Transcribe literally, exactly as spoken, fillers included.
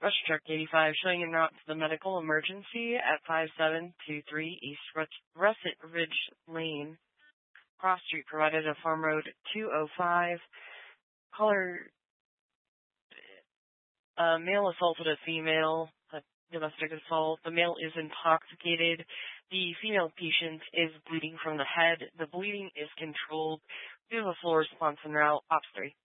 Rush Truck eighty-five showing en route to the medical emergency at five seven two three East Russet Ridge Lane. Cross Street provided a Farm Road two oh five. Caller, uh, male assaulted a female, a domestic assault. The male is intoxicated. The female patient is bleeding from the head. The bleeding is controlled. We have a full response en route. Ops three.